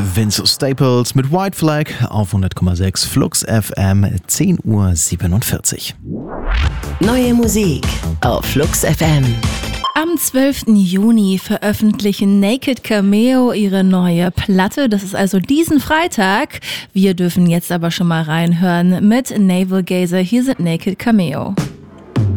Vince Staples mit White Flag auf 100,6 Flux FM, 10:47 Uhr. Neue Musik auf Flux FM. Am 12. Juni veröffentlichen Naked Cameo ihre neue Platte. Das ist also diesen Freitag. Wir dürfen jetzt aber schon mal reinhören mit Navel Gazer. Hier sind Naked Cameo.